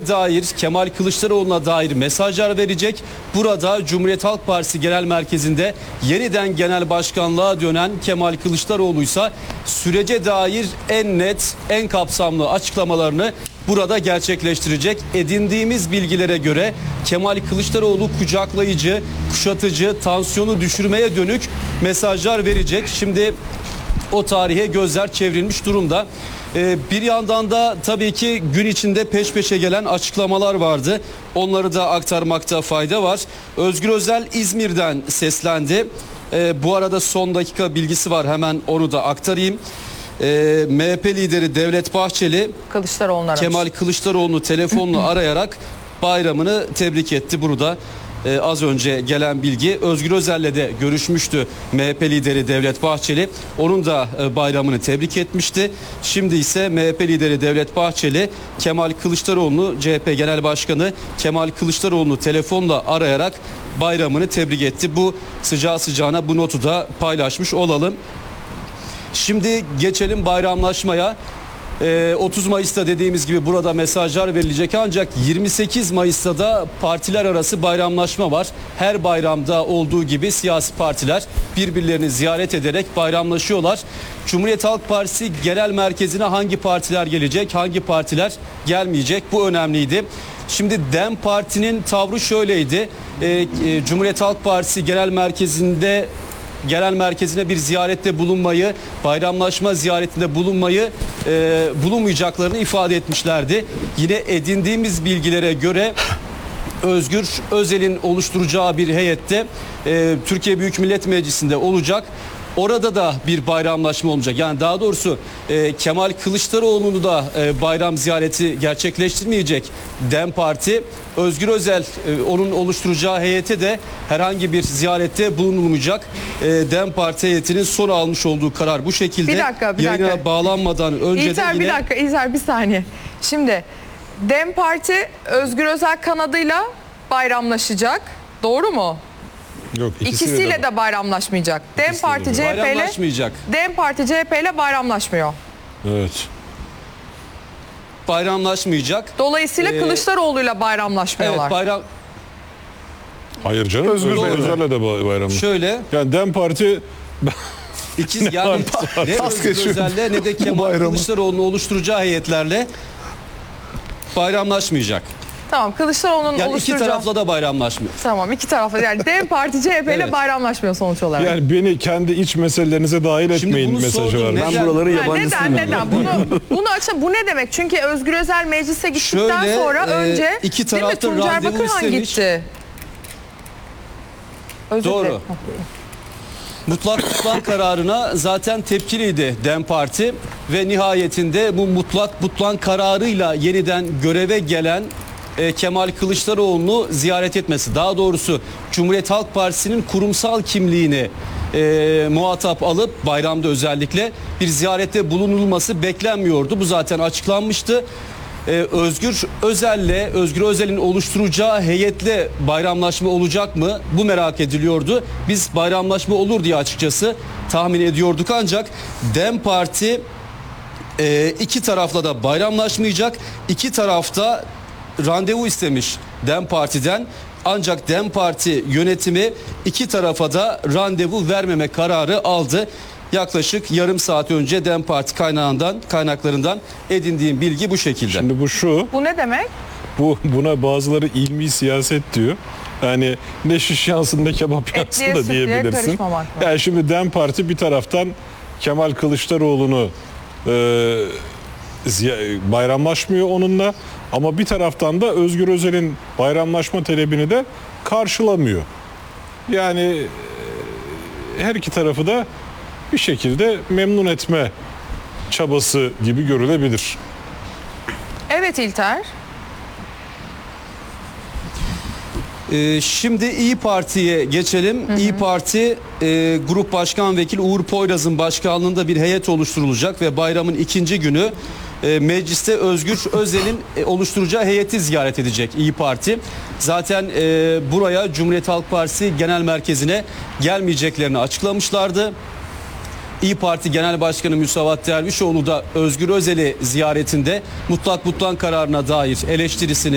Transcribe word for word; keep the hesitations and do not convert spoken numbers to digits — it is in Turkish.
dair, Kemal Kılıçdaroğlu'na dair mesajlar verecek. Burada Cumhuriyet Halk Partisi Genel Merkezi'nde yeniden genel başkanlığa dönen Kemal Kılıçdaroğlu ise sürece dair en net, en kapsamlı açıklamalarını burada gerçekleştirecek. Edindiğimiz bilgilere göre Kemal Kılıçdaroğlu kucaklayıcı, kuşatıcı, tansiyonu düşürmeye dönük mesajlar verecek. Şimdi o tarihe gözler çevrilmiş durumda. Ee, bir yandan da tabii ki gün içinde peş peşe gelen açıklamalar vardı. Onları da aktarmakta fayda var. Özgür Özel İzmir'den seslendi. Ee, bu arada son dakika bilgisi var, hemen onu da aktarayım. Ee, M H P lideri Devlet Bahçeli Kılıçdaroğlu'nu aramış. Kemal Kılıçdaroğlu'nu telefonla arayarak bayramını tebrik etti. Burada Ee, az önce gelen bilgi. Özgür Özel'le de görüşmüştü M H P lideri Devlet Bahçeli. Onun da e, bayramını tebrik etmişti. Şimdi ise M H P lideri Devlet Bahçeli Kemal Kılıçdaroğlu'nu, C H P Genel Başkanı Kemal Kılıçdaroğlu'nu telefonla arayarak bayramını tebrik etti. Bu sıcağı sıcağına bu notu da paylaşmış olalım. Şimdi geçelim bayramlaşmaya. otuz Mayıs'ta dediğimiz gibi burada mesajlar verilecek, ancak yirmi sekiz Mayıs'ta da partiler arası bayramlaşma var. Her bayramda olduğu gibi siyasi partiler birbirlerini ziyaret ederek bayramlaşıyorlar. Cumhuriyet Halk Partisi Genel Merkezi'ne hangi partiler gelecek, hangi partiler gelmeyecek, bu önemliydi. Şimdi DEM Parti'nin tavrı şöyleydi. Ee, e, Cumhuriyet Halk Partisi Genel Merkezi'nde genel merkezine bir ziyarette bulunmayı, bayramlaşma ziyaretinde bulunmayı e, bulunmayacaklarını ifade etmişlerdi. Yine edindiğimiz bilgilere göre Özgür Özel'in oluşturacağı bir heyette e, Türkiye Büyük Millet Meclisi'nde olacak. Orada da bir bayramlaşma olacak. Yani daha doğrusu e, Kemal Kılıçdaroğlu'nu da e, bayram ziyareti gerçekleştirmeyecek DEM Parti. Özgür Özel e, onun oluşturacağı heyete de herhangi bir ziyarette bulunulmayacak. E, DEM Parti heyetinin son almış olduğu karar bu şekilde. Bir dakika, bir Yayına dakika. bağlanmadan önce İlter, de yine... bir dakika İlter, bir saniye. Şimdi DEM Parti Özgür Özel kanadıyla bayramlaşacak. Doğru mu? Yok, ikisiyle, İkisiyle de, de bayramlaşmayacak. DEM Parti C H P ile Bayramlaşmayacak. DEM Parti C H P ile bayramlaşmıyor. Evet. Bayramlaşmayacak. Dolayısıyla Ee, Kılıçdaroğlu'yla bayramlaşmıyorlar. Evet, bayram... Hayır canım. Özgür Doğru. Özel'le de bayram. Şöyle... Yani DEM Parti İkiz yani ne Özgür Özel'le ne de Kemal Kılıçdaroğlu'nu oluşturacağı heyetlerle bayramlaşmayacak. Tamam, Kılıçdaroğlu'nun Yani iki oluşturacağı... tarafla da bayramlaşmıyor. Tamam, iki tarafla, yani DEM Parti C H P ile Evet. bayramlaşmıyor sonuç olarak. yani beni kendi iç meselelerinize dahil Şimdi etmeyin bunu mesajı sordum, var. neden? Ben buraların Ha, yabancısıyım. neden neden bunu bunu açın, bu ne demek? Çünkü Özgür Özel meclise gittikten Şöyle, sonra e, önce iki değil mi, tarafta Tuncay randevu Bakırhan istemiş. gitti. Özür Doğru. dilerim. Mutlak butlan kararına zaten tepkiliydi DEM Parti ve nihayetinde bu mutlak butlan kararıyla yeniden göreve gelen e, Kemal Kılıçdaroğlu'nu ziyaret etmesi, daha doğrusu Cumhuriyet Halk Partisi'nin kurumsal kimliğini e, muhatap alıp bayramda özellikle bir ziyarette bulunulması beklenmiyordu. Bu zaten açıklanmıştı. Ee, Özgür Özel'le, Özgür Özel'in oluşturacağı heyetle bayramlaşma olacak mı? Bu merak ediliyordu. Biz bayramlaşma olur diye açıkçası tahmin ediyorduk, ancak DEM Parti e, iki tarafla da bayramlaşmayacak. İki tarafta randevu istemiş DEM Parti'den. Ancak DEM Parti yönetimi iki tarafa da randevu vermeme kararı aldı. Yaklaşık yarım saat önce DEM Parti kaynağından, kaynaklarından edindiğim bilgi bu şekilde. Şimdi bu şu, Bu ne demek? bu buna bazıları ilmi siyaset diyor. Yani ne şiş yansın ne kebap yansın Etliye da sütlüye diyebilirsin. karışmamak mı? Yani şimdi DEM Parti bir taraftan Kemal Kılıçdaroğlu'nu e, ziy- bayramlaşmıyor onunla, ama bir taraftan da Özgür Özel'in bayramlaşma talebini de karşılamıyor. Yani e, her iki tarafı da bir şekilde memnun etme çabası gibi görülebilir. Evet İlter. Ee, şimdi İyi Parti'ye geçelim. Hı hı. İyi Parti e, Grup Başkan Vekili Uğur Poyraz'ın başkanlığında bir heyet oluşturulacak ve bayramın ikinci günü e, mecliste Özgür Özel'in e, oluşturacağı heyeti ziyaret edecek İyi Parti. Zaten e, buraya Cumhuriyet Halk Partisi Genel Merkezi'ne gelmeyeceklerini açıklamışlardı. İyi Parti Genel Başkanı Müsavat Dervişoğlu da Özgür Özel'i ziyaretinde mutlak butlan kararına dair eleştirisini